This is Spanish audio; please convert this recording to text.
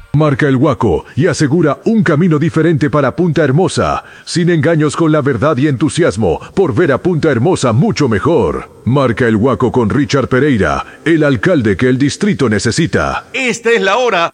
Marca el Guaco y asegura un camino diferente para Punta Hermosa, sin engaños, con la verdad y entusiasmo por ver a Punta Hermosa mucho mejor. Marca el Guaco con Richard Pereira, el alcalde que el distrito necesita. Esta es la hora